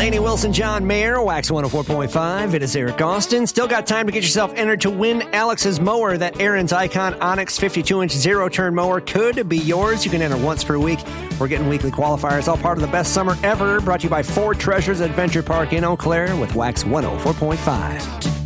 Lainey Wilson, John Mayer, Wax 104.5. It is Eric Austin. Still got time to get yourself entered to win Alex's mower. That Aaron's Icon Onyx 52-inch zero-turn mower could be yours. You can enter once per week. We're getting weekly qualifiers. All part of the best summer ever. Brought to you by Ford Treasures Adventure Park in Eau Claire with Wax 104.5.